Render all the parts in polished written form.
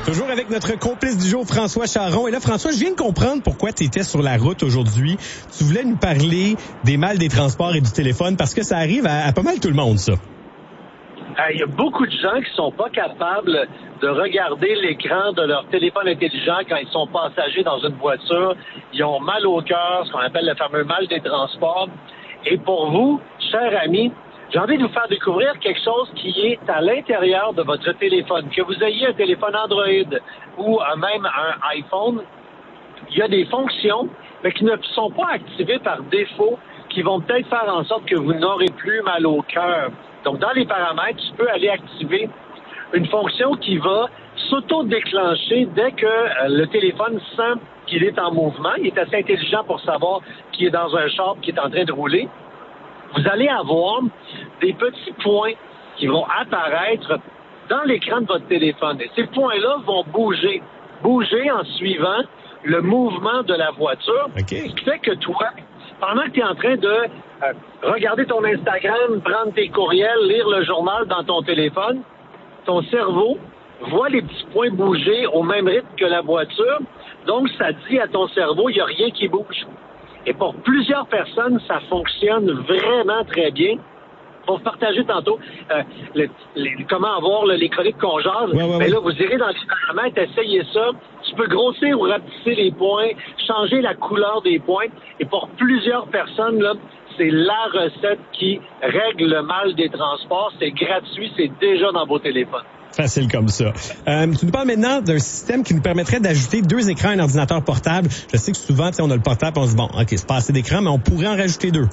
Toujours avec notre complice du jour, François Charon. Et là, François, je viens de comprendre pourquoi tu étais sur la route aujourd'hui. Tu voulais nous parler des mal des transports et du téléphone parce que ça arrive à pas mal tout le monde, ça. Il y a beaucoup de gens qui sont pas capables de regarder l'écran de leur téléphone intelligent quand ils sont passagers dans une voiture. Ils ont mal au cœur, ce qu'on appelle le fameux mal des transports. Et pour vous, chers amis, j'ai envie de vous faire découvrir quelque chose qui est à l'intérieur de votre téléphone. Que vous ayez un téléphone Android ou même un iPhone, il y a des fonctions, mais qui ne sont pas activées par défaut, qui vont peut-être faire en sorte que vous n'aurez plus mal au cœur. Donc, dans les paramètres, tu peux aller activer une fonction qui va s'auto-déclencher dès que le téléphone sent qu'il est en mouvement. Il est assez intelligent pour savoir qu'il est dans un char qui est en train de rouler. Vous allez avoir des petits points qui vont apparaître dans l'écran de votre téléphone. Et ces points-là vont bouger en suivant le mouvement de la voiture. Okay. Ce qui fait que toi, pendant que tu es en train de regarder ton Instagram, prendre tes courriels, lire le journal dans ton téléphone, ton cerveau voit les petits points bouger au même rythme que la voiture. Donc, ça dit à ton cerveau, il n'y a rien qui bouge. Et pour plusieurs personnes, ça fonctionne vraiment très bien. Pour partager tantôt comment avoir les chroniques qu'on jase, mais là, vous irez dans les paramètres, essayez ça. Tu peux grossir ou rapetisser les points, changer la couleur des points. Et pour plusieurs personnes, là, c'est la recette qui règle le mal des transports. C'est gratuit, c'est déjà dans vos téléphones. Facile comme ça. Tu nous parles maintenant d'un système qui nous permettrait d'ajouter 2 écrans à un ordinateur portable. Je sais que souvent, on a le portable, on se dit, bon, OK, c'est pas assez d'écran, mais on pourrait en rajouter 2.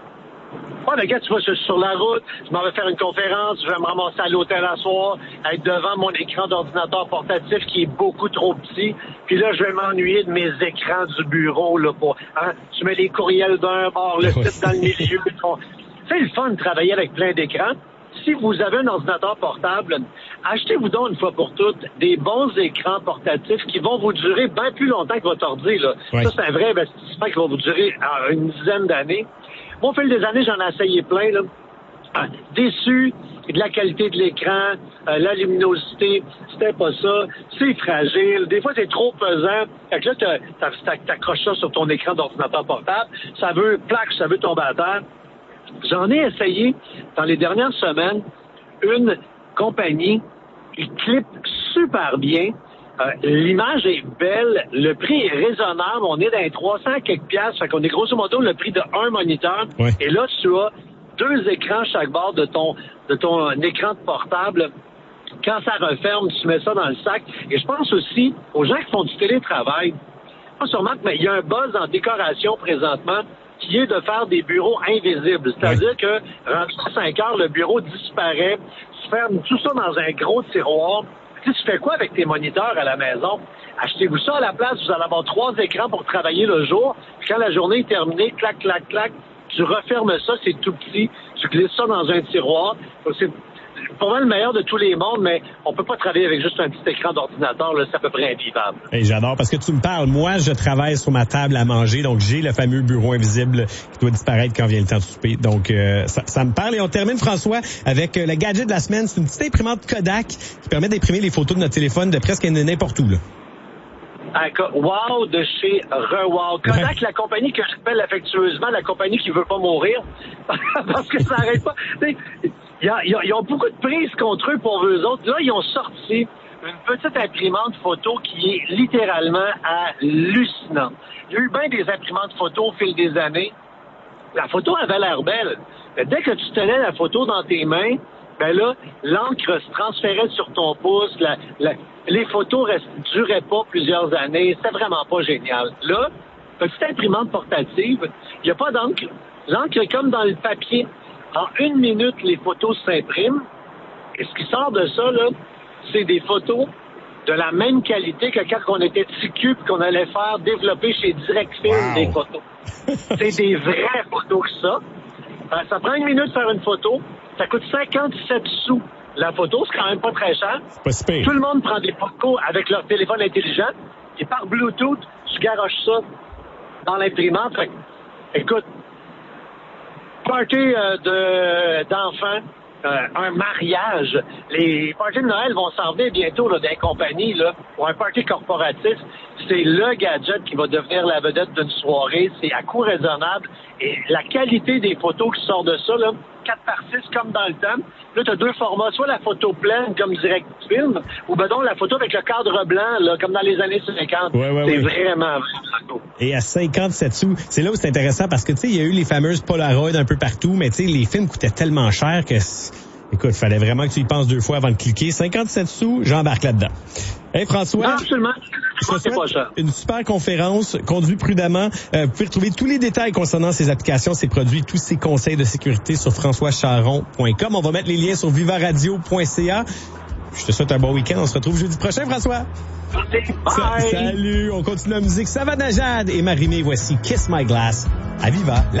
Mais gars, tu vois, je suis sur la route, je m'en vais faire une conférence, je vais me ramasser à l'hôtel à soir, être devant mon écran d'ordinateur portatif qui est beaucoup trop petit, puis là, je vais m'ennuyer de mes écrans du bureau, là, tu mets les courriels d'un bord, le site dans le milieu. C'est le fun de travailler avec plein d'écrans. Si vous avez un ordinateur portable, achetez-vous donc une fois pour toutes des bons écrans portatifs qui vont vous durer bien plus longtemps que votre ordi, là. Oui. Ça, c'est un vrai investissement qui va vous durer une dizaine d'années. Moi, au fil des années, j'en ai essayé plein, là. Déçu de la qualité de l'écran, la luminosité, c'était pas ça, c'est fragile, des fois c'est trop pesant. Fait que là, t'accroches ça sur ton écran d'ordinateur portable, ça veut tomber à terre. J'en ai essayé dans les dernières semaines une compagnie qui clip super bien. L'image est belle, le prix est raisonnable, on est dans les 300 quelques piastres, fait qu'on est grosso modo le prix de un moniteur. Oui. Et là, tu as 2 écrans chaque bord de ton écran de portable. Quand ça referme, tu mets ça dans le sac. Et je pense aussi aux gens qui font du télétravail. Pas sûrement, mais il y a un buzz en décoration présentement qui est de faire des bureaux invisibles. C'est-à-dire que, rendu à 5 heures, le bureau disparaît, tu fermes tout ça dans un gros tiroir. Tu fais quoi avec tes moniteurs à la maison? Achetez-vous ça à la place, vous allez avoir 3 écrans pour travailler le jour. Puis quand la journée est terminée, clac, clac, clac, tu refermes ça, c'est tout petit. Tu glisses ça dans un tiroir. C'est pas mal le meilleur de tous les mondes, mais on peut pas travailler avec juste un petit écran d'ordinateur, là, c'est à peu près invivable. Hey, j'adore, parce que tu me parles. Moi, je travaille sur ma table à manger, donc j'ai le fameux bureau invisible qui doit disparaître quand vient le temps de souper. Donc, ça me parle. Et on termine, François, avec le gadget de la semaine. C'est une petite imprimante Kodak qui permet d'imprimer les photos de notre téléphone de presque n'importe où, là. Wow de chez Rewow. Kodak, la compagnie que j'appelle affectueusement la compagnie qui veut pas mourir, parce que ça n'arrête pas. Ils ont beaucoup de prises contre eux pour eux autres. Là, ils ont sorti une petite imprimante photo qui est littéralement hallucinante. Il y a eu bien des imprimantes photo au fil des années. La photo avait l'air belle. Mais dès que tu tenais la photo dans tes mains, ben là, l'encre se transférait sur ton pouce. Les photos duraient pas plusieurs années. C'était vraiment pas génial. Là, petite imprimante portative, il n'y a pas d'encre. L'encre est comme dans le papier. En 1 minute, les photos s'impriment. Et ce qui sort de ça, là, c'est des photos de la même qualité que quand on était petit cul et qu'on allait faire développer chez Directfilm des photos. C'est des vraies photos que ça. Ça prend 1 minute de faire une photo. Ça coûte 57 sous la photo. C'est quand même pas très cher. Pas si pire. Tout le monde prend des photos avec leur téléphone intelligent. Et par Bluetooth, tu garoches ça dans l'imprimante. Fait, écoute, party d'enfants, un mariage. Les parties de Noël vont s'en venir bientôt là, des compagnies là, pour un party corporatif. C'est le gadget qui va devenir la vedette d'une soirée. C'est à coût raisonnable. Et la qualité des photos qui sortent de ça, là, 4x6 comme dans le temps. Là, tu as deux formats, soit la photo pleine comme direct film, ou ben donc la photo avec le cadre blanc, là, comme dans les années 50. C'est vraiment cool. Et à 57 sous, c'est là où c'est intéressant parce que, tu sais, il y a eu les fameuses Polaroid un peu partout, mais tu sais, les films coûtaient tellement cher que, écoute, il fallait vraiment que tu y penses deux fois avant de cliquer. 57 sous, j'embarque là-dedans. Hey François. Non, absolument. C'est pas cher. Une super conférence, conduis prudemment. Vous pouvez retrouver tous les détails concernant ces applications, ces produits, tous ces conseils de sécurité sur françoischaron.com. On va mettre les liens sur vivaradio.ca. Je te souhaite un bon week-end. On se retrouve jeudi prochain, François. Bye. Salut. On continue la musique. Savannah Jade et Marie-Mé. Voici Kiss My Glass à Viva.